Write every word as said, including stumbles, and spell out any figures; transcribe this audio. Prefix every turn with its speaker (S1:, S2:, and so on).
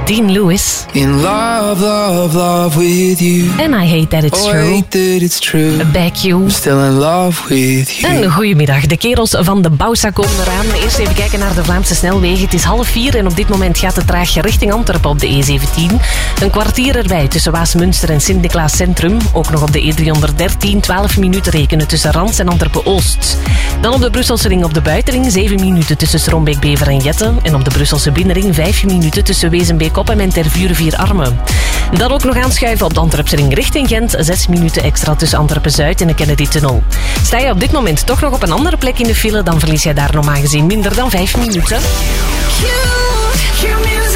S1: Dean Lewis.
S2: In love, love, love with you.
S1: And I hate that it's
S2: oh,
S1: true.
S2: I hate that it's true.
S1: Back you.
S2: Still in love with you.
S1: En goedemiddag, de kerels van de Bausa komen eraan. Eerst even kijken naar de Vlaamse snelwegen. Het is half vier en op dit moment gaat het traag richting Antwerpen op de E zeventien. Een kwartier erbij tussen Waasmunster en Sint-Niklaas Centrum. Ook nog op de E driehonderddertien, twaalf minuten rekenen tussen Rans en Antwerpen-Oost. Dan op de Brusselse ring op de buitenring, zeven minuten tussen Strombeek-Bever en Jetten. En op de Brusselse binnenring, vijf minuten tussen Wezenbeek-Oppem en Tervuren-Vier-Armen. Dan ook nog aanschuiven op de Antwerpse ring richting Gent, zes minuten extra tussen Antwerpen-Zuid en de Kennedy-tunnel. Sta je op dit moment toch nog op een andere plek in de file, dan verlies jij daar normaal gezien minder dan vijf minuten.
S3: You, you